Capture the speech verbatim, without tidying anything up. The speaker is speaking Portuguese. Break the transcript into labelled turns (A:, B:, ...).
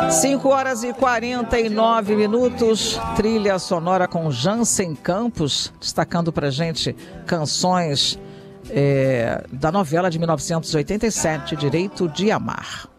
A: cinco horas e quarenta e nove minutos, trilha sonora com Jansen Campos, destacando pra gente canções é, da novela de mil novecentos e oitenta e sete, Direito de Amar.